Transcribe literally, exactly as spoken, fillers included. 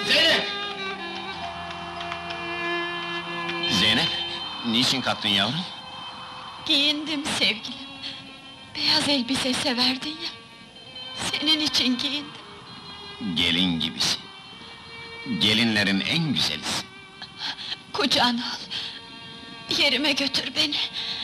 Zeynep! Zeynep, niçin kalktın yavrum? Giyindim sevgilim. Beyaz elbise severdin ya. Senin için giyindim. Gelin gibisin. Gelinlerin en güzelisin. Kucağına al. Yerime götür beni.